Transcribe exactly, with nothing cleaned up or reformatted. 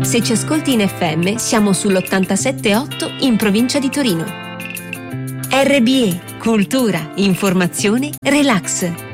Se ci ascolti in effe emme, siamo sull'ottantasette virgola otto in provincia di Torino. erre bi e, cultura, informazione, relax.